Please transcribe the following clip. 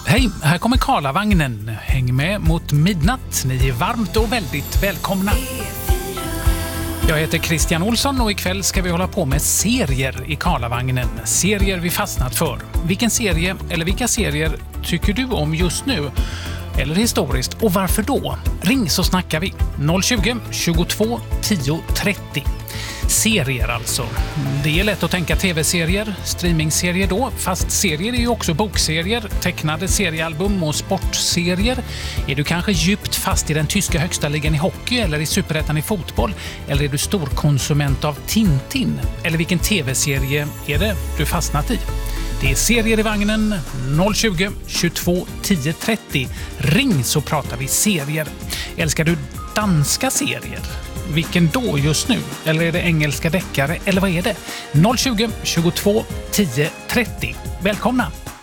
Hej, här kommer Karlavagnen. Häng med mot midnatt. Ni är varmt och väldigt välkomna. Jag heter Christian Olsson och ikväll ska vi hålla på med serier i Karlavagnen. Serier vi fastnat för. Vilken serie eller vilka serier tycker du om just nu? Eller historiskt, och varför då? Ring så snackar vi. 020 22 10 30. Serier alltså. Det är lätt att tänka tv-serier, streamingserier då, fast serier är ju också bokserier, tecknade seriealbum och sportserier. Är du kanske djupt fast i den tyska högsta ligan i hockey eller i superettan i fotboll? Eller är du storkonsument av Tintin? Eller vilken tv-serie är det du fastnat i? Det är serier i vagnen. 020 22 10 30. Ring så pratar vi serier. Älskar du danska serier? Vilken då just nu? Eller är det engelska deckare? Eller vad är det? 020 22 10 30. Välkomna!